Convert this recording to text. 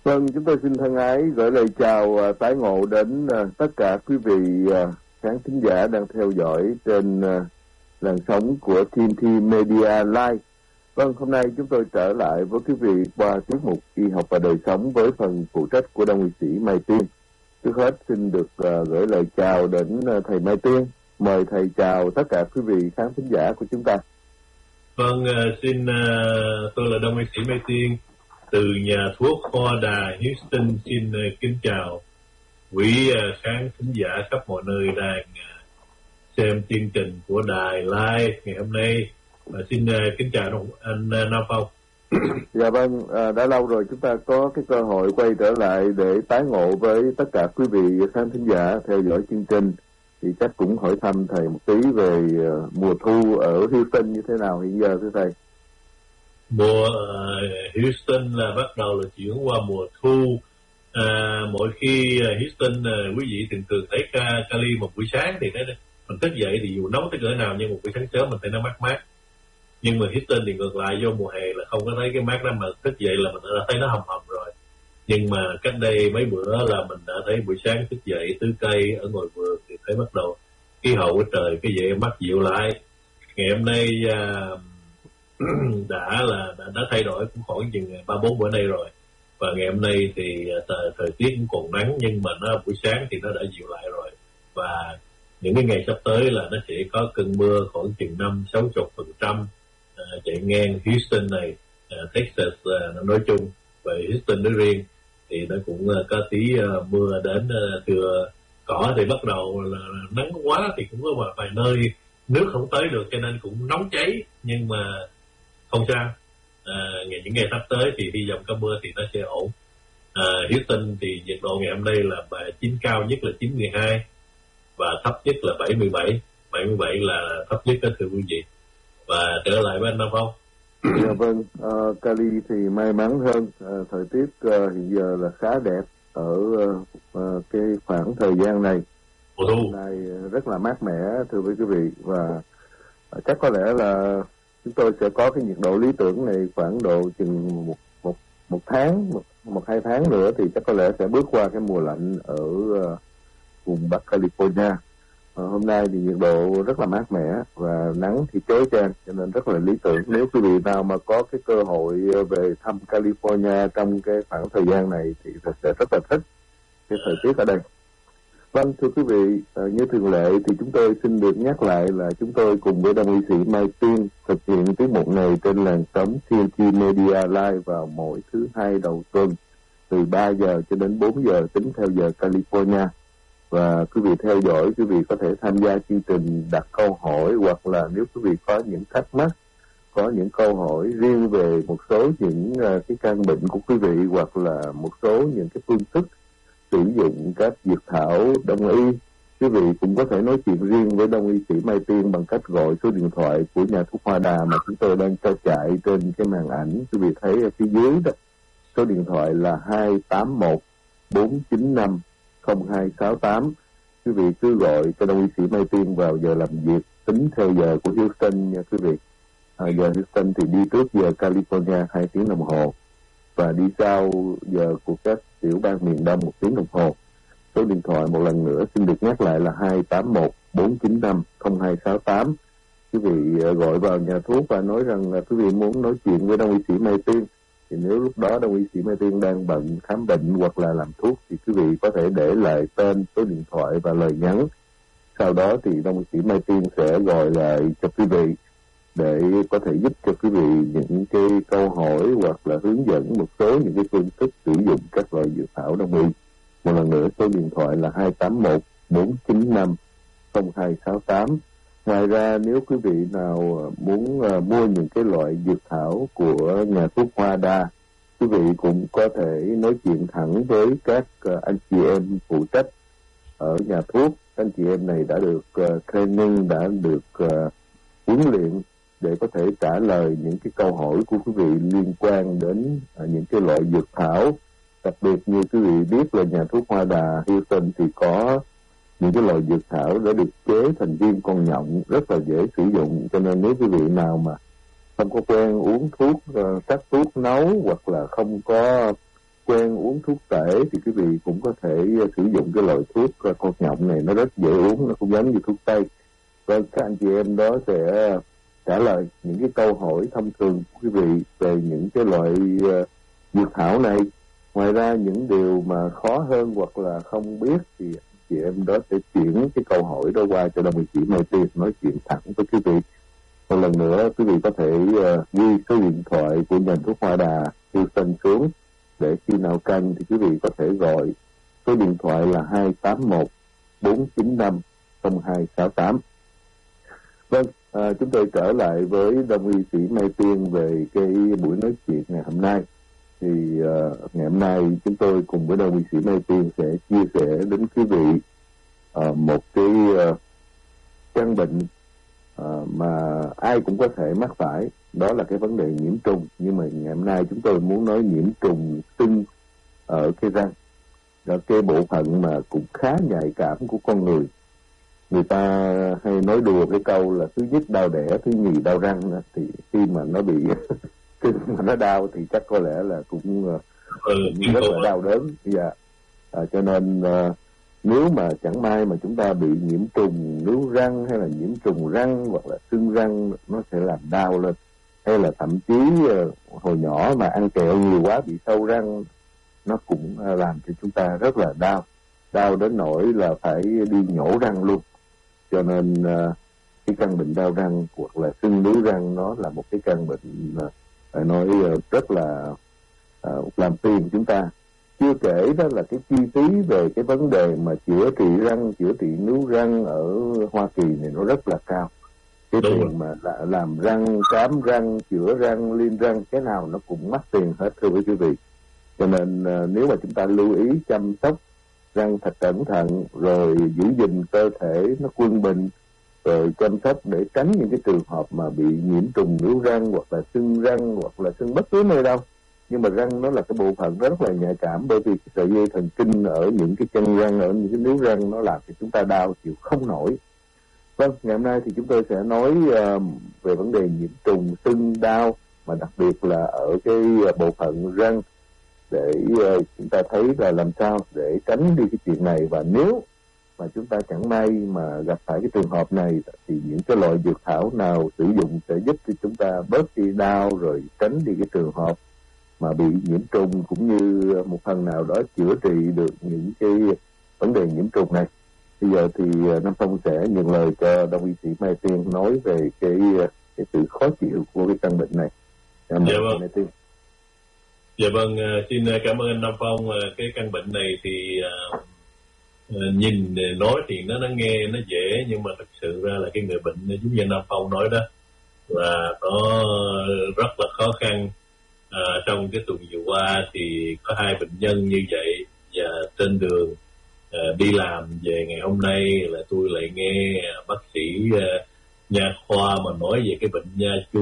Vâng, chúng tôi xin thân ái gửi lời chào tái ngộ đến tất cả quý vị khán thính giả đang theo dõi trên làn sóng của TNT Media Live. Vâng, hôm nay chúng tôi trở lại với quý vị qua tiết mục Y học và đời sống với phần phụ trách của Đông y sĩ Mai Tiên. Trước hết xin được gửi lời chào đến thầy Mai Tiên. Mời thầy chào tất cả quý vị khán thính giả của chúng ta. Vâng, tôi là Đông y sĩ Mai Tiên từ nhà thuốc Hoa Đà Houston. Xin kính chào quý khán thính giả khắp mọi nơi đang xem chương trình của đài live ngày hôm nay. Và xin kính chào anh Nam Phong. Dạ vâng, đã lâu rồi chúng ta có cái cơ hội quay trở lại để tái ngộ với tất cả quý vị khán thính giả theo dõi chương trình. Thì chắc cũng hỏi thăm thầy một tí về mùa thu ở Houston như thế nào hiện giờ thưa thầy. Mùa Houston là bắt đầu là chuyển qua mùa thu. Mỗi khi Houston quý vị thường thấy Cali một buổi sáng thì mình thức dậy thì dù nóng tới cỡ nào nhưng một buổi sáng sớm mình thấy nó mát mát. Nhưng mà Houston thì ngược lại, vô mùa hè là không có thấy cái mát đó, mà thức dậy là mình đã thấy nó hầm hầm rồi. Nhưng mà cách đây mấy bữa là mình đã thấy buổi sáng thức dậy tưới cây ở ngoài vườn thì thấy bắt đầu khí hậu của trời cái vậy mát dịu lại. Ngày hôm nay đã thay đổi cũng khoảng chừng 3-4 bữa nay rồi, và ngày hôm nay thì thời tiết cũng còn nắng nhưng mà buổi sáng thì nó đã dịu lại rồi, và những cái ngày sắp tới là nó sẽ có cơn mưa khoảng chừng 50-60% chạy ngang Houston này, Texas nói chung, và Houston nói riêng thì nó cũng có tí mưa đến. Thừa cỏ thì bắt đầu là nắng quá thì cũng có vài nơi nước không tới được cho nên cũng nóng cháy, nhưng mà không sao. Những ngày sắp tới thì hy vọng có mưa thì nó sẽ ổn. Houston thì nhiệt độ ngày hôm nay là cao nhất là 92 và thấp nhất là 77 là thấp nhất đó thưa quý vị. Và trở lại với anh Nam Phong. Dạ vâng, Cali thì may mắn hơn, thời tiết hiện giờ là khá đẹp ở cái khoảng thời gian này. Hôm nay rất là mát mẻ thưa quý vị, và chắc có lẽ là chúng tôi sẽ có cái nhiệt độ lý tưởng này khoảng độ chừng một tháng, một hai tháng nữa thì chắc có lẽ sẽ bước qua cái mùa lạnh ở vùng Bắc California. Hôm nay thì nhiệt độ rất là mát mẻ và nắng thì chói chang cho nên rất là lý tưởng. Nếu quý vị nào mà có cái cơ hội về thăm California trong cái khoảng thời gian này thì sẽ rất là thích cái thời tiết ở đây. Vâng, thưa quý vị, như thường lệ thì chúng tôi xin được nhắc lại là chúng tôi cùng với Đông y sĩ Mai Tiên thực hiện tiết mục này trên làn sóng TNT Media Live vào mỗi thứ hai đầu tuần từ 3 giờ cho đến 4 giờ tính theo giờ California. Và quý vị theo dõi, quý vị có thể tham gia chương trình, đặt câu hỏi, hoặc là nếu quý vị có những thắc mắc, có những câu hỏi riêng về một số những cái căn bệnh của quý vị, hoặc là một số những cái phương thức sử dụng các dược thảo đông y, quý vị cũng có thể nói chuyện riêng với Đông y sĩ Mai Tiên bằng cách gọi số điện thoại của nhà thuốc Hoa Đà mà chúng tôi đang cho chạy trên cái màn ảnh quý vị thấy ở phía dưới đó. Số điện thoại là 281-495-0268. Quý vị cứ gọi cho Đông y sĩ Mai Tiên vào giờ làm việc tính theo giờ của Houston nha quý vị. Giờ Houston thì đi trước giờ California 2 tiếng đồng hồ và đi sau giờ của các tiểu bang miền Đông 1 tiếng đồng hồ. Số điện thoại một lần nữa xin được nhắc lại là 281-495-0268. Quý vị gọi vào nhà thuốc và nói rằng là quý vị muốn nói chuyện với Đông y sĩ Mai Tiên. Thì nếu lúc đó Đông y sĩ Mai Tiên đang bận khám bệnh hoặc là làm thuốc thì quý vị có thể để lại tên, số điện thoại và lời nhắn. Sau đó thì Đông y sĩ Mai Tiên sẽ gọi lại cho quý vị để có thể giúp cho quý vị những cái câu hỏi hoặc là hướng dẫn một số những cái phương thức sử dụng các loại dược thảo đông y. Một lần nữa số điện thoại là 281-495-0268. Ngoài ra nếu quý vị nào muốn mua những cái loại dược thảo của nhà thuốc Hoa Đà, quý vị cũng có thể nói chuyện thẳng với các anh chị em phụ trách ở nhà thuốc. Anh chị em này đã được training, đã được huấn luyện để có thể trả lời những cái câu hỏi của quý vị liên quan đến những cái loại dược thảo. Đặc biệt như quý vị biết là nhà thuốc Hoa Đà Houston thì có những cái loại dược thảo đã được chế thành viên con nhộng rất là dễ sử dụng, cho nên nếu quý vị nào mà không có quen uống thuốc, các thuốc nấu, hoặc là không có quen uống thuốc tể thì quý vị cũng có thể sử dụng cái loại thuốc con nhộng này, nó rất dễ uống, nó cũng giống như thuốc tây. Vâng, các anh chị em đó sẽ trả lời những cái câu hỏi thông thường của quý vị về những cái loại dược thảo này. Ngoài ra những điều mà khó hơn hoặc là không biết thì chị em đó sẽ chuyển cái câu hỏi đó qua cho đồng chí Mai Tiên nói chuyện thẳng với quý vị. Một lần nữa quý vị có thể ghi số điện thoại của nhà thuốc Hoa Đà Houston xuống, để khi nào cần thì quý vị có thể gọi. Số điện thoại là 281 495 0268. Vâng, chúng tôi trở lại với đồng y sĩ Mai Tiên về cái buổi nói chuyện ngày hôm nay. Thì ngày hôm nay chúng tôi cùng với đồng y sĩ Mai Tiên sẽ chia sẻ đến quý vị một cái căn bệnh mà ai cũng có thể mắc phải, đó là cái vấn đề nhiễm trùng. Nhưng mà ngày hôm nay chúng tôi muốn nói nhiễm trùng sưng ở cái răng, là cái bộ phận mà cũng khá nhạy cảm của con người. Người ta hay nói đùa cái câu là thứ nhất đau đẻ, thứ nhì đau răng. Thì khi mà nó bị khi mà nó đau thì chắc có lẽ là cũng rất là đau đớn. Cho nên nếu mà chẳng may mà chúng ta bị nhiễm trùng níu răng hay là nhiễm trùng răng hoặc là sưng răng, nó sẽ làm đau lên. Hay là thậm chí hồi nhỏ mà ăn kẹo nhiều quá bị sâu răng, nó cũng làm cho chúng ta rất là đau đến nỗi là phải đi nhổ răng luôn. Cho nên cái căn bệnh đau răng hoặc là sưng níu răng nó là một cái căn bệnh phải nói rất là làm phiền chúng ta. Chưa kể đó là cái chi phí về cái vấn đề mà chữa trị răng, chữa trị níu răng ở Hoa Kỳ này nó rất là cao. Cái tiền mà làm răng, cám răng, chữa răng, liên răng, cái nào nó cũng mắc tiền hết, thưa quý vị. Cho nên nếu mà chúng ta lưu ý chăm sóc răng thật cẩn thận, rồi giữ gìn cơ thể nó quân bình, rồi chăm sóc để tránh những cái trường hợp mà bị nhiễm trùng níu răng hoặc là sưng răng hoặc là sưng bất cứ nơi đâu. Nhưng mà răng nó là cái bộ phận rất là nhạy cảm, bởi vì cái sợi dây thần kinh ở những cái chân răng, ở những cái níu răng nó làm cho chúng ta đau chịu không nổi. Vâng, ngày hôm nay thì chúng tôi sẽ nói về vấn đề nhiễm trùng sưng đau, mà đặc biệt là ở cái bộ phận răng, để chúng ta thấy là làm sao để tránh đi cái chuyện này. Và nếu mà chúng ta chẳng may mà gặp phải cái trường hợp này thì những cái loại dược thảo nào sử dụng sẽ giúp cho chúng ta bớt đi đau, rồi tránh đi cái trường hợp mà bị nhiễm trùng, cũng như một phần nào đó chữa trị được những cái vấn đề nhiễm trùng này. Bây giờ thì Nam Phong sẽ nhận lời cho đồng y sĩ Mai Tiên nói về cái sự khó chịu của cái căn bệnh này. Dạ vâng. Mai Tiên. Dạ vâng, xin cảm ơn anh Nam Phong. Cái căn bệnh này thì nhìn nói thì nó nghe nó dễ, nhưng mà thực sự ra là cái người bệnh giống như Nam Phong nói đó là nó rất là khó khăn. Trong cái tuần vừa qua thì có 2 bệnh nhân như vậy, và trên đường đi làm về ngày hôm nay là tôi lại nghe bác sĩ nha khoa mà nói về cái bệnh nha chu